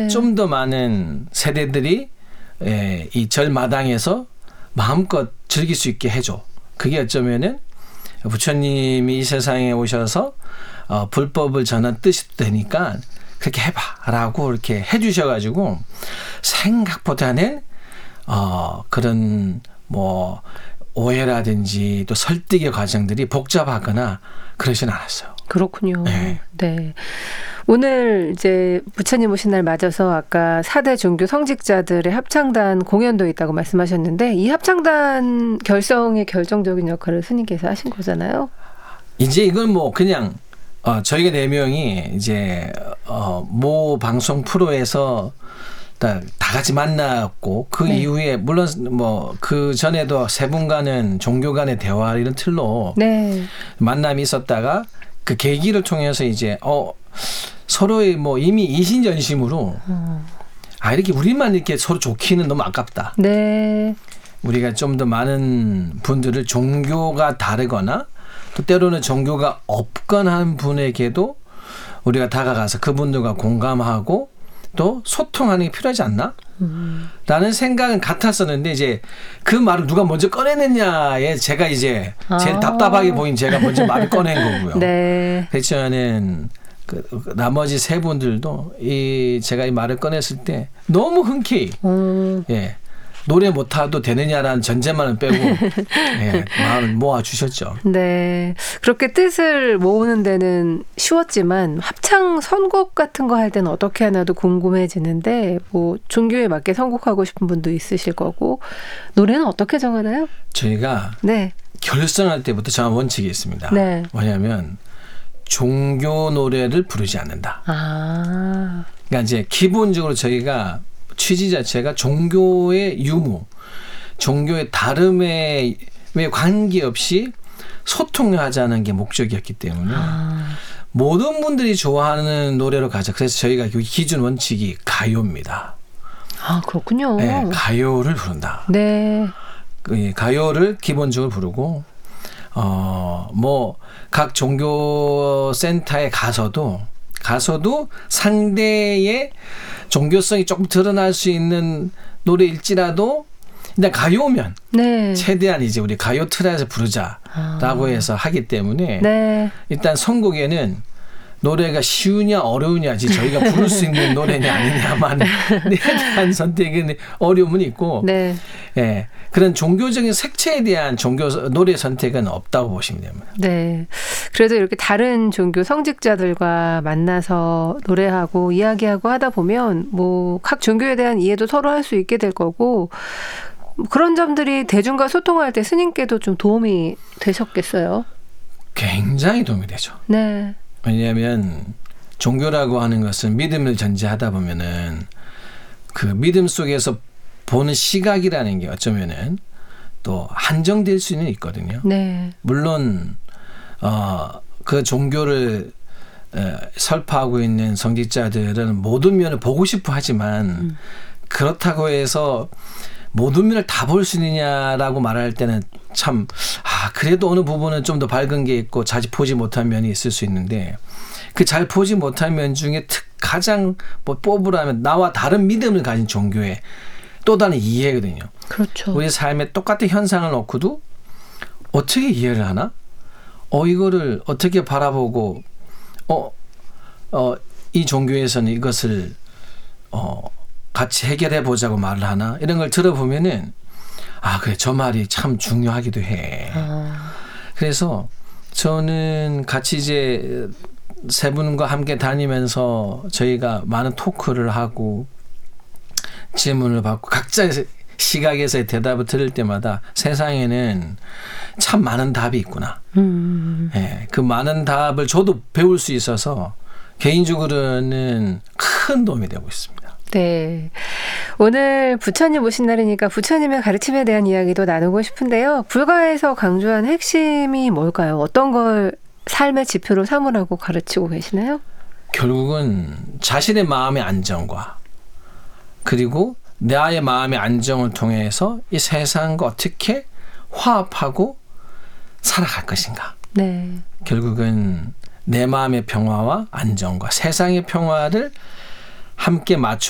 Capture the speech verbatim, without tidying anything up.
좀 더 많은 세대들이 예, 이 절마당에서 마음껏 즐길 수 있게 해줘. 그게 어쩌면은 부처님이 이 세상에 오셔서 어, 불법을 전한 뜻이 되니까 그렇게 해봐라고 이렇게 해주셔가지고 생각보다는 어, 그런 뭐 오해라든지 또 설득의 과정들이 복잡하거나 그러진 않았어요. 그렇군요. 네. 네. 오늘 이제 부처님 오신 날 맞아서 아까 사 대 종교 성직자들의 합창단 공연도 있다고 말씀하셨는데 이 합창단 결성의 결정적인 역할을 스님께서 하신 거잖아요. 이제 이건 뭐 그냥 어, 저희가 네 명이 이제 어, 모 방송 프로에서 다, 다 같이 만났고 그 네. 이후에 물론 뭐 그 전에도 세 분간은 종교 간의 대화 이런 틀로 네. 만남이 있었다가 그 계기를 통해서 이제 어 서로의 뭐 이미 이신전심으로 음. 아 이렇게 우리만 이렇게 서로 좋기는 너무 아깝다. 네. 우리가 좀 더 많은 분들을 종교가 다르거나 또 때로는 종교가 없거나 한 분에게도 우리가 다가가서 그분들과 공감하고 또 소통하는 게 필요하지 않나? 음. 라는 생각은 같았었는데 이제 그 말을 누가 먼저 꺼내느냐에 제가 이제 제일 아. 답답하게 보인 제가 먼저 말을 꺼낸 거고요. 네. 그렇지만은 그 나머지 세 분들도 이 제가 이 말을 꺼냈을 때 너무 흔쾌히 음. 예. 노래 못해도 되느냐라는 전제만은 빼고 예, 마음을 모아주셨죠. 네. 그렇게 뜻을 모으는 데는 쉬웠지만 합창 선곡 같은 거 할 때는 어떻게 하나도 궁금해지는데 뭐 종교에 맞게 선곡하고 싶은 분도 있으실 거고 노래는 어떻게 정하나요? 저희가 네. 결성할 때부터 정한 원칙이 있습니다. 네. 뭐냐면 종교 노래를 부르지 않는다. 아. 그러니까 이제 기본적으로 저희가 취지 자체가 종교의 유무, 종교의 다름에 관계없이 소통하자는 게 목적이었기 때문에 아. 모든 분들이 좋아하는 노래로 가자. 그래서 저희가 기준 원칙이 가요입니다. 아 그렇군요. 네, 가요를 부른다. 네. 가요를 기본적으로 부르고 어, 뭐 각 종교 센터에 가서도 가서도 상대의 종교성이 조금 드러날 수 있는 노래일지라도 근데 가요면 네. 최대한 이제 우리 가요 틀에서 부르자라고 아. 해서 하기 때문에 네. 일단 선곡에는 노래가 쉬우냐 어려우냐지 저희가 부를 수 있는 노래냐 아니냐만 대한 선택은 어려움은 있고 네. 예, 그런 종교적인 색채에 대한 종교 노래 선택은 없다고 보시면 됩니다. 네. 그래도 이렇게 다른 종교 성직자들과 만나서 노래하고 이야기하고 하다 보면 뭐 각 종교에 대한 이해도 서로 할 수 있게 될 거고 그런 점들이 대중과 소통할 때 스님께도 좀 도움이 되셨겠어요? 굉장히 도움이 되죠. 네. 왜냐하면 종교라고 하는 것은 믿음을 전제하다 보면은 그 믿음 속에서 보는 시각이라는 게 어쩌면은 또 한정될 수는 있거든요. 네. 물론 어, 그 종교를 에, 설파하고 있는 성직자들은 모든 면을 보고 싶어 하지만 음. 그렇다고 해서 모든 면을 다 볼 수 있느냐라고 말할 때는 참 아, 그래도 어느 부분은 좀 더 밝은 게 있고 잘 보지 못한 면이 있을 수 있는데 그 잘 보지 못한 면 중에 특 가장 뭐 뽑으라면 나와 다른 믿음을 가진 종교의 또 다른 이해거든요. 그렇죠. 우리 삶에 똑같은 현상을 놓고도 어떻게 이해를 하나? 어 이거를 어떻게 바라보고 어, 어, 이 종교에서는 이것을 어, 같이 해결해 보자고 말을 하나? 이런 걸 들어보면은 아 그래 저 말이 참 중요하기도 해. 아. 그래서 저는 같이 이제 세 분과 함께 다니면서 저희가 많은 토크를 하고 질문을 받고 각자의 시각에서의 대답을 들을 때마다 세상에는 참 많은 답이 있구나. 음. 예, 그 많은 답을 저도 배울 수 있어서 개인적으로는 큰 도움이 되고 있습니다. 네. 오늘 부처님 오신 날이니까 부처님의 가르침에 대한 이야기도 나누고 싶은데요. 불가에서 강조한 핵심이 뭘까요? 어떤 걸 삶의 지표로 삼으라고 가르치고 계시나요? 결국은 자신의 마음의 안정과 그리고 나의 마음의 안정을 통해서 이 세상과 어떻게 화합하고 살아갈 것인가. 네. 결국은 내 마음의 평화와 안정과 세상의 평화를 함께 맞춰